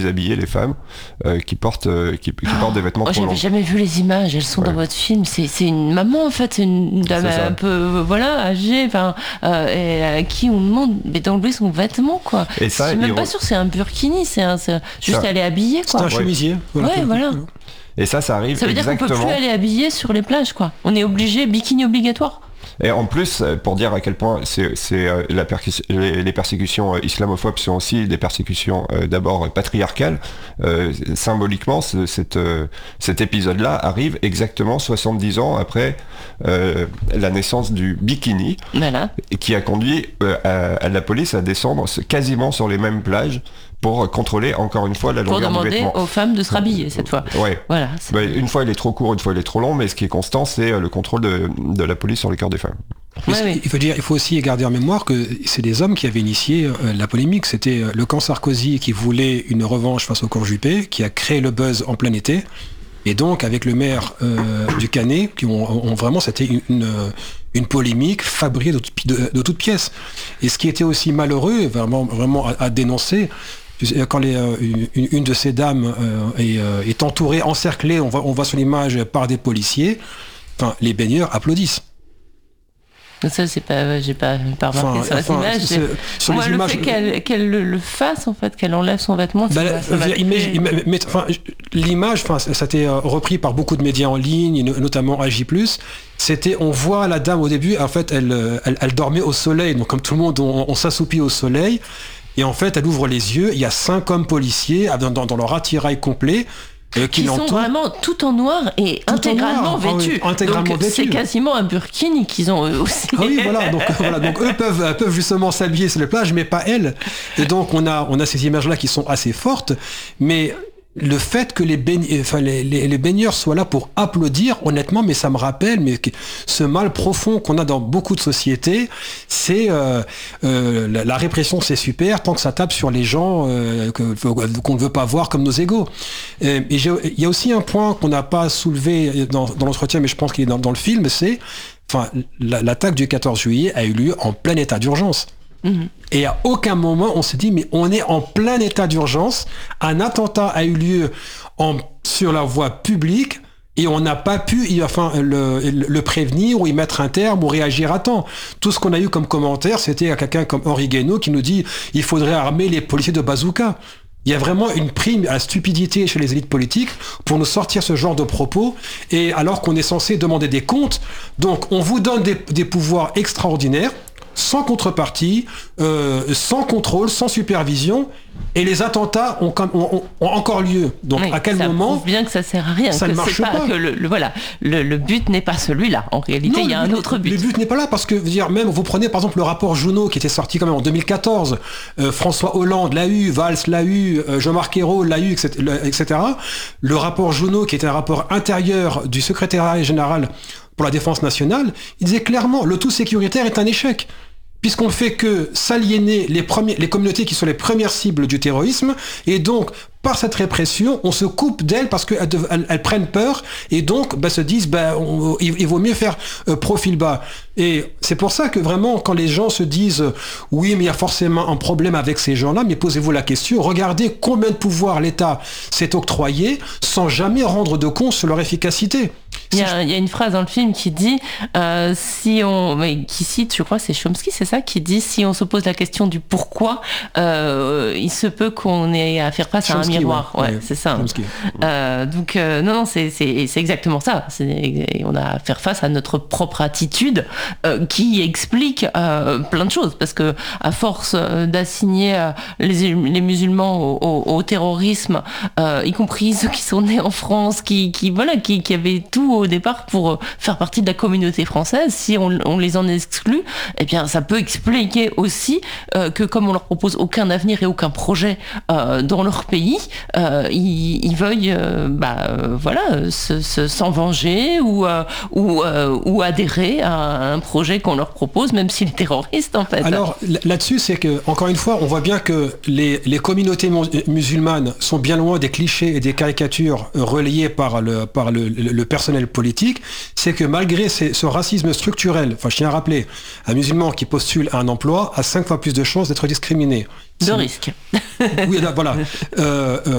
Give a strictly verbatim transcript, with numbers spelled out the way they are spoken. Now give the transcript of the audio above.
déshabiller les femmes euh, qui portent euh, qui, qui portent des vêtements oh, trop longs. J'avais jamais vu les images, elles sont ouais. dans votre film. C'est, c'est une maman en fait, c'est une dame c'est un peu euh, voilà âgée, enfin euh, et à qui on demande mais d'enlever son vêtement quoi. Et ça, je suis même pas re... sûr c'est un burkini, c'est, un, c'est juste ça. aller habiller quoi. C'est un chemisier. Ouais, ouais voilà. Et ça, ça arrive. Ça veut exactement... dire qu'on peut plus aller habiller sur les plages quoi. On est obligé, bikini obligatoire. Et en plus, pour dire à quel point c'est, c'est, euh, la percu- les, les persécutions euh, islamophobes sont aussi des persécutions euh, d'abord patriarcales, euh, symboliquement, ce, cette, euh, cet épisode-là arrive exactement soixante-dix ans après euh, la naissance du bikini, voilà. qui a conduit euh, à, à la police à descendre quasiment sur les mêmes plages pour contrôler encore une fois la longueur du vêtement. Pour demander aux femmes de se rhabiller cette fois. Ouais. Voilà. Bah, une fois il est trop court, une fois il est trop long, mais ce qui est constant, c'est le contrôle de, de la police sur le corps des femmes. Ouais, oui. Il faut dire, il faut aussi garder en mémoire que c'est des hommes qui avaient initié euh, la polémique. C'était euh, le camp Sarkozy qui voulait une revanche face au camp Juppé, qui a créé le buzz en plein été. Et donc avec le maire euh, du Canet, qui ont, ont vraiment, c'était une, une, une polémique fabriquée de, de, de toutes pièces. Et ce qui était aussi malheureux, vraiment, vraiment à, à dénoncer, quand les, euh, une, une de ces dames euh, est, euh, est entourée, encerclée, on voit, on voit sur l'image par des policiers, enfin, les baigneurs applaudissent. Ça, c'est pas, j'ai pas, pas remarqué enfin, sur enfin, image, c'est, c'est, sur moi, les images, le fait qu'elle, qu'elle le, le fasse, en fait, qu'elle enlève son vêtement, bah, ça, ça euh, image, image, mais, enfin, l'image, enfin, ça a été repris par beaucoup de médias en ligne, notamment A J plus. C'était, on voit la dame au début, en fait, elle, elle, elle dormait au soleil, donc comme tout le monde, on, on s'assoupit au soleil. Et en fait, elle ouvre les yeux, il y a cinq hommes policiers dans, dans, dans leur attirail complet. Euh, qui, qui sont vraiment tout en noir et tout intégralement noir. vêtus. Ah oui, intégralement donc vêtus. C'est quasiment un burkini qu'ils ont eux aussi. Ah oui, voilà. Donc, voilà. donc eux peuvent, peuvent justement s'habiller sur les plages, mais pas elles. Et donc on a, on a ces images-là qui sont assez fortes, mais le fait que les, baigne... enfin, les, les, les baigneurs soient là pour applaudir, honnêtement, mais ça me rappelle mais ce mal profond qu'on a dans beaucoup de sociétés, c'est euh, euh, la, la répression, c'est super tant que ça tape sur les gens euh, que, qu'on ne veut pas voir comme nos égaux. Et, et il y a aussi un point qu'on n'a pas soulevé dans, dans l'entretien, mais je pense qu'il est dans, dans le film, c'est enfin, la, l'attaque du quatorze juillet a eu lieu en plein état d'urgence. Mmh. Et à aucun moment on s'est dit mais on est en plein état d'urgence, un attentat a eu lieu en, sur la voie publique et on n'a pas pu y, enfin, le, le prévenir ou y mettre un terme ou réagir à temps. Tout ce qu'on a eu comme commentaire, c'était à quelqu'un comme Henri Guénaud qui nous dit il faudrait armer les policiers de bazooka. Il y a vraiment une prime à la stupidité chez les élites politiques pour nous sortir ce genre de propos, et alors qu'on est censé demander des comptes. Donc on vous donne des, des pouvoirs extraordinaires, sans contrepartie, euh, sans contrôle, sans supervision, et les attentats ont, ont, ont encore lieu. Donc oui, à quel ça moment prouve bien que ça sert à rien, ça que ne marche c'est pas, pas. Que le, le, voilà, le, le but n'est pas celui-là. En réalité, il y a un autre but. Le but n'est pas là parce que, dire, même vous prenez par exemple le rapport Junot qui était sorti quand même en deux mille quatorze. Euh, François Hollande l'a eu, Valls l'a eu, euh, Jean-Marc Ayrault l'a eu, et cetera. Le rapport Junot qui était un rapport intérieur du secrétariat général pour la défense nationale, il disait clairement le tout sécuritaire est un échec. Puisqu'on ne fait que s'aliéner les, premiers, les communautés qui sont les premières cibles du terrorisme, et donc, par cette répression, on se coupe d'elles parce qu'elles elles, elles prennent peur, et donc bah, se disent bah, on, il, il vaut mieux faire euh, profil bas. Et c'est pour ça que vraiment, quand les gens se disent « oui, mais il y a forcément un problème avec ces gens-là », mais posez-vous la question, regardez combien de pouvoir l'État s'est octroyé sans jamais rendre de compte sur leur efficacité. Il y, a, il y a une phrase dans le film qui dit, euh, si on, qui cite, je crois, c'est Chomsky, c'est ça, qui dit si on se pose la question du pourquoi, euh, il se peut qu'on ait à faire face Chomsky, à un miroir. Ouais, ouais, ouais c'est ça. Euh, donc euh, non, non, c'est, c'est, c'est exactement ça. C'est, on a à faire face à notre propre attitude euh, qui explique euh, plein de choses, parce que à force d'assigner euh, les, les musulmans au, au, au terrorisme, euh, y compris ceux qui sont nés en France, qui, qui voilà, qui, qui avaient tout au départ pour faire partie de la communauté française, si on, on les en exclut, eh bien ça peut expliquer aussi euh, que comme on leur propose aucun avenir et aucun projet euh, dans leur pays, euh, ils, ils veuillent euh, bah, euh, voilà, se, se, s'en venger ou, euh, ou, euh, ou adhérer à un projet qu'on leur propose, même s'il est terroriste en fait. Alors là-dessus, c'est que encore une fois, on voit bien que les, les communautés musulmanes sont bien loin des clichés et des caricatures relayées par le, par le, le, le personnel politique. C'est que malgré ces, ce racisme structurel, enfin je tiens à rappeler, un musulman qui postule à un emploi a cinq fois plus de chances d'être discriminé. De risque. Oui, là, voilà. Euh, euh,